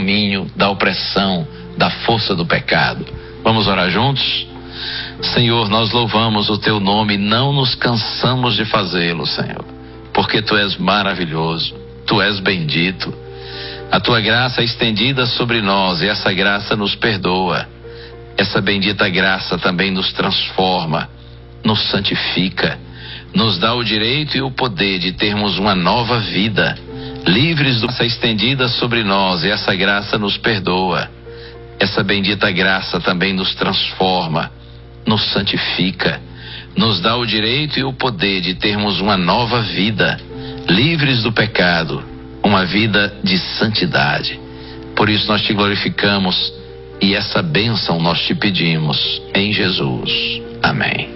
domínio, da opressão, da força do pecado. Vamos orar juntos? Senhor, nós louvamos o Teu nome e não nos cansamos de fazê-lo, Senhor, porque Tu és maravilhoso, Tu és bendito. A Tua graça é estendida sobre nós e essa graça nos perdoa. Essa bendita graça também nos transforma, nos santifica, nos dá o direito e o poder de termos uma nova vida, livres do graça estendida sobre nós e essa graça nos perdoa. Essa bendita graça também nos transforma, nos santifica, nos dá o direito e o poder de termos uma nova vida, livres do pecado, uma vida de santidade. Por isso nós Te glorificamos e essa bênção nós Te pedimos em Jesus. Amém.